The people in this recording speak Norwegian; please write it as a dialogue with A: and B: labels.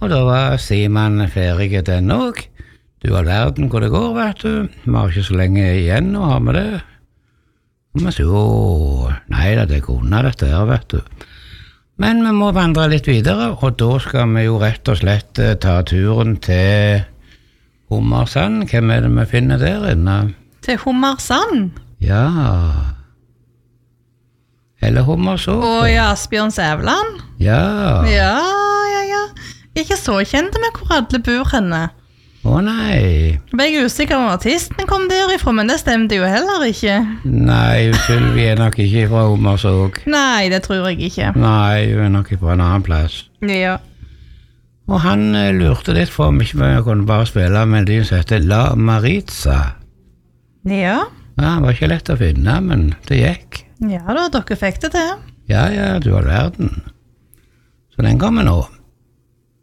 A: Og da var Simon ferdig den også. Du all verden hvor det går, vet du. Vi har ikke så lenge igjen å ha med det. Og vi sier, nei da, det kunne dette her, vet du. Men vi må vandre litt videre, og da skal vi jo rett og slett ta turen til Hummersand. Hvem er det vi finner der inne?
B: Til Hummersand?
A: Ja. Eller Hummersåk.
B: Ja, Asbjørn Sævland?
A: Ja.
B: Ja. Ikke så kjente med hvor alle bor henne.
A: Nei.
B: Jeg ble usikker om artisten kom derifra, men det stemte jo heller ikke.
A: Nei, Sylvi er nok ikke fra Hummersåk.
B: Nei, det tror jeg ikke.
A: Nei, hun er nok fra en annen plass.
B: Ja.
A: Og han lurte litt for om ikke vi kunne bare spille melodien som heter La Maritza.
B: Ja.
A: Ja, det var ikke lett å finne, men det gikk.
B: Ja da, dere fikk det til.
A: Ja, du har verden. Så den kommer nå.